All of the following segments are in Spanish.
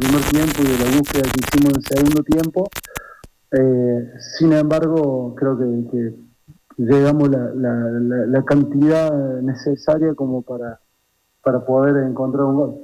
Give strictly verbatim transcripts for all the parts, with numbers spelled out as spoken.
primer tiempo y de la búsqueda que hicimos en el segundo tiempo. Eh, sin embargo, creo que, que llegamos la, la, la, la cantidad necesaria como para, para poder encontrar un gol.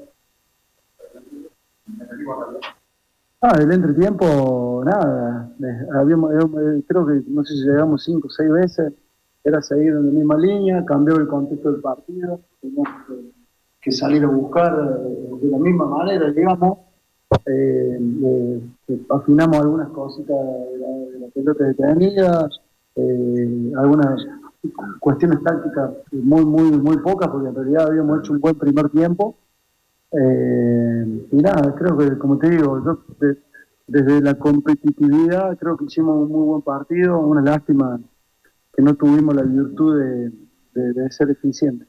Ah, el entretiempo, nada. Eh, habíamos, eh, creo que, no sé si llegamos cinco o seis veces, era seguir en la misma línea, cambió el contexto del partido, teníamos que, que salir a buscar eh, de la misma manera, digamos. Eh, eh, afinamos algunas cositas de la, de la pelota detenida, eh, algunas cuestiones tácticas muy, muy, muy pocas, porque en realidad habíamos hecho un buen primer tiempo. Eh, y nada, creo que, como te digo, yo de, desde la competitividad creo que hicimos un muy buen partido. Una lástima que no tuvimos la virtud de, de, de ser eficientes.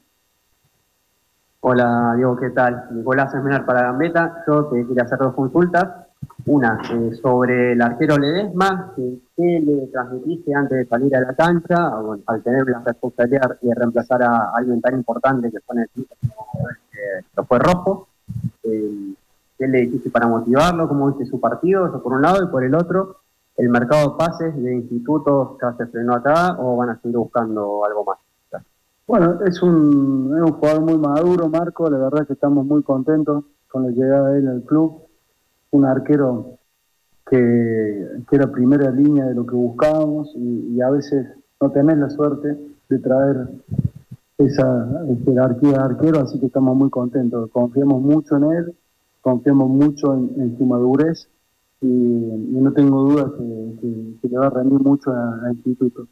Hola Diego, ¿qué tal? Nicolás Esmenar para Gambetta. Yo te quería hacer dos consultas. Una, eh, sobre el arquero Ledesma, que, ¿qué le transmitiste antes de salir a la cancha? Bueno, al tener la responsabilidad de reemplazar a alguien tan importante que fue en el equipo, eh, que fue Rojo. Eh, ¿Qué le dijiste para motivarlo? ¿Cómo viste su partido? Eso por un lado, y por el otro, ¿el mercado de pases de institutos ya se frenó acá o van a seguir buscando algo más? Bueno, es un, es un jugador muy maduro, Marco. La verdad que estamos muy contentos con la llegada de él al club. Un arquero que, que era primera línea de lo que buscábamos y, y a veces no tenés la suerte de traer esa jerarquía de arquero, así que estamos muy contentos. Confiamos mucho en él, confiamos mucho en, en su madurez y, y no tengo duda que, que, que le va a rendir mucho al instituto.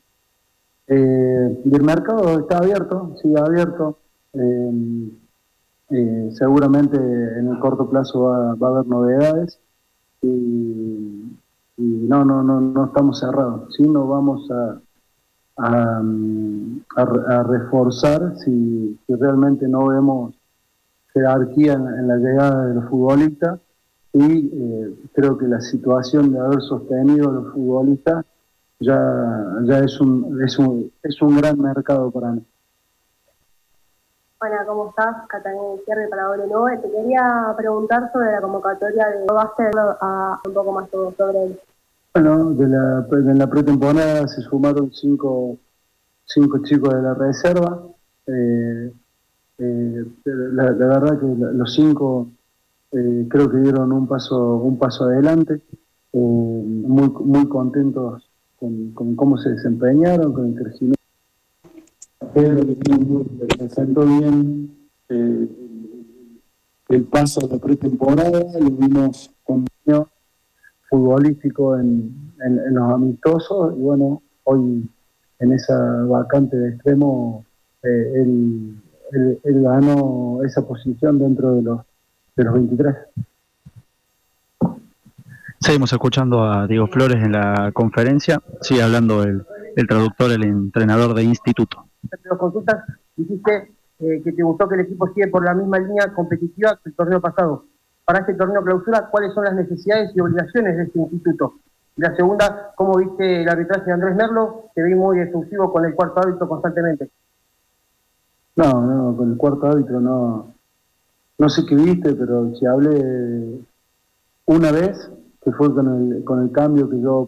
Eh, y el mercado está abierto, sigue abierto. Eh, eh, seguramente en el corto plazo va, va a haber novedades y, y no, no, no, no estamos cerrados. Sí, no vamos a, a, a, a reforzar si, si realmente no vemos jerarquía en, en la llegada de los futbolistas y eh, creo que la situación de haber sostenido a los futbolistas ya, ya es, un, es, un, es un gran mercado para mí. Hola, ¿cómo estás? Catalina Izquierdo para W nueve. Te quería preguntar sobre la convocatoria de Básquet, a un poco más sobre él. Bueno, de la, de la pretemporada se sumaron cinco, cinco chicos de la reserva. Eh, eh, la, la verdad que los cinco eh, creo que dieron un paso, un paso adelante. Eh, muy, muy contentos con, con cómo se desempeñaron, con el crecimiento. Pedro que presentó bien eh, el paso de la pretemporada, lo vimos con futbolístico en, en, en los amistosos y bueno, hoy en esa vacante de extremo eh, él, él, él ganó esa posición dentro de los, de los veintitrés. Seguimos escuchando a Diego Flores en la conferencia, sigue hablando el, el traductor, el entrenador de instituto. Dos consultas, dijiste eh, que te gustó que el equipo sigue por la misma línea competitiva que el torneo pasado. Para este torneo clausura, ¿cuáles son las necesidades y obligaciones de este instituto? Y la segunda, ¿cómo viste el arbitraje de Andrés Merlo? Te vi muy exclusivo con el cuarto árbitro constantemente. No, no, con el cuarto árbitro no, no sé qué viste, pero si hablé una vez, que fue con el, con el cambio que yo,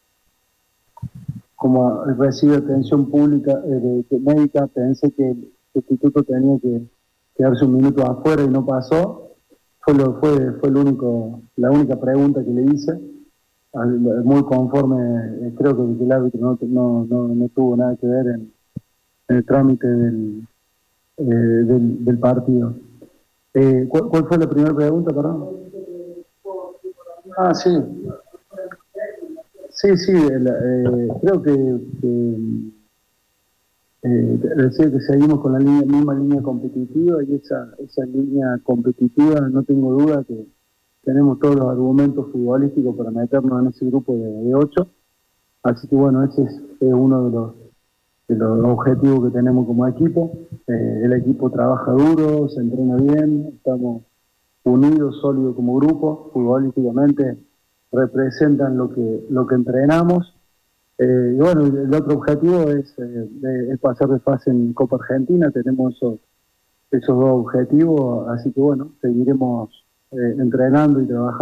como recibe atención pública, eh, de, de médica, pensé que el instituto tenía que quedarse un minuto afuera y no pasó. Fue, lo, fue, fue el único, la única pregunta que le hice, muy conforme. Creo que el árbitro no, no, no, no tuvo nada que ver en, en el trámite del, eh, del, del partido. Eh, ¿cuál, ¿Cuál fue la primera pregunta, perdón? Ah, sí. Sí, sí, el, eh, creo que, que eh, decía que seguimos con la línea, misma línea competitiva y esa, esa línea competitiva, no tengo duda que tenemos todos los argumentos futbolísticos para meternos en ese grupo de, de ocho, así que bueno, ese es, es uno de los, de los objetivos que tenemos como equipo. Eh, el equipo trabaja duro, se entrena bien, estamos unidos, sólidos como grupo, futbolísticamente representan lo que, lo que entrenamos. Eh, y bueno, el otro objetivo es, eh, es pasar de fase en Copa Argentina, tenemos esos, esos dos objetivos, así que bueno, seguiremos eh, entrenando y trabajando.